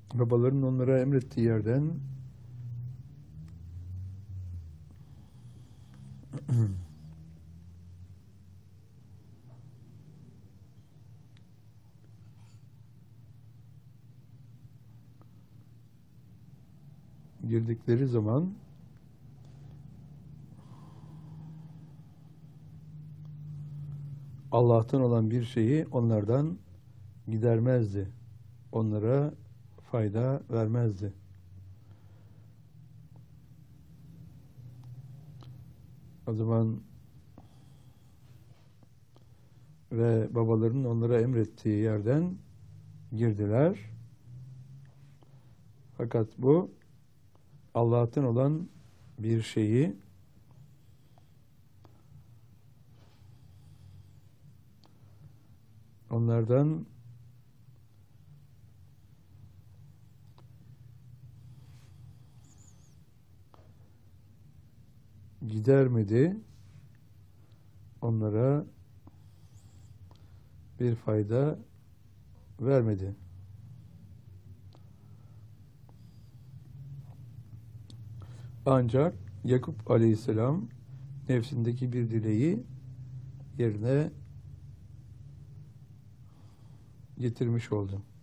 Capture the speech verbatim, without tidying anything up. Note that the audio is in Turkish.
babaların onlara emrettiği yerden girdikleri zaman Allah'tan olan bir şeyi onlardan gidermezdi. Onlara fayda vermezdi. O zaman ve babalarının onlara emrettiği yerden girdiler. Fakat bu Allah'tan olan bir şeyi onlardan gidermedi, onlara bir fayda vermedi. Ancak Yakup Aleyhisselam nefsindeki bir dileği yerine getirmiş oldu.